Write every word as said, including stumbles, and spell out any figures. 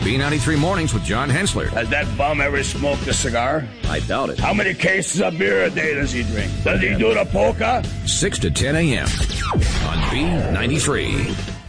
B ninety-three Mornings with John Hensler. Has that bum ever smoked a cigar? I doubt it. How many cases of beer a day does he drink? Does he do the polka? six to ten a.m. on B ninety-three.